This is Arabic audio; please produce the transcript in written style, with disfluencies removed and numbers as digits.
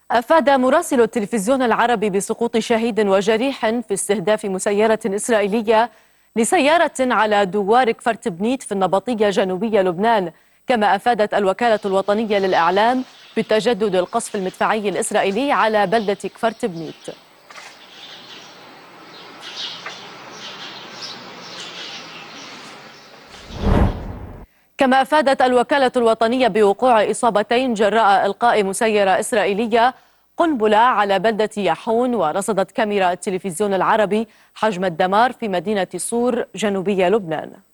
أفاد مراسل التلفزيون العربي بسقوط شهيد وجريح في استهداف مسيرة إسرائيلية لسيارة على دوار كفر تبنيت في النبطية جنوبية لبنان. كما أفادت الوكالة الوطنية للإعلام بتجدد القصف المدفعي الإسرائيلي على بلدة كفر تبنيت. كما أفادت الوكالة الوطنية بوقوع إصابتين جراء إلقاء مسيرة إسرائيلية قنبلة على بلدة يحون. ورصدت كاميرا التلفزيون العربي حجم الدمار في مدينة صور جنوبية لبنان.